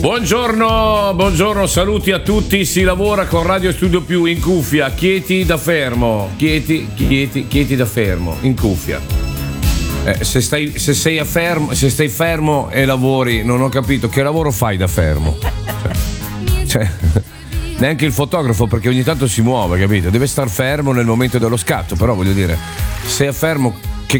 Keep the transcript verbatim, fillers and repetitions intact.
Buongiorno, buongiorno, saluti a tutti. Si lavora con Radio Studio Più in cuffia, chieti da fermo, chieti, chieti, chieti da fermo, in cuffia. Eh, se stai, se sei a fermo, se stai fermo e lavori, non ho capito che lavoro fai da fermo. Cioè, cioè neanche il fotografo, perché ogni tanto si muove, capito? Deve star fermo nel momento dello scatto, però voglio dire, se è fermo